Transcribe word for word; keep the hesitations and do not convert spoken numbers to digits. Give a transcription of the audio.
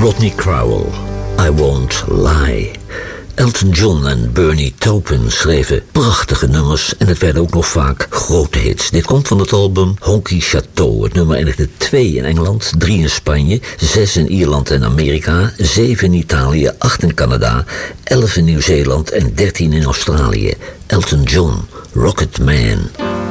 Rodney Crowell, I Won't Lie. Elton John en Bernie Taupin schreven prachtige nummers en het werden ook nog vaak grote hits. Dit komt van het album Honky Chateau. Het nummer eindigde twee in Engeland, drie in Spanje, zes in Ierland en Amerika, zeven in Italië, acht in Canada, elf in Nieuw-Zeeland en dertien in Australië. Elton John, Rocket Man.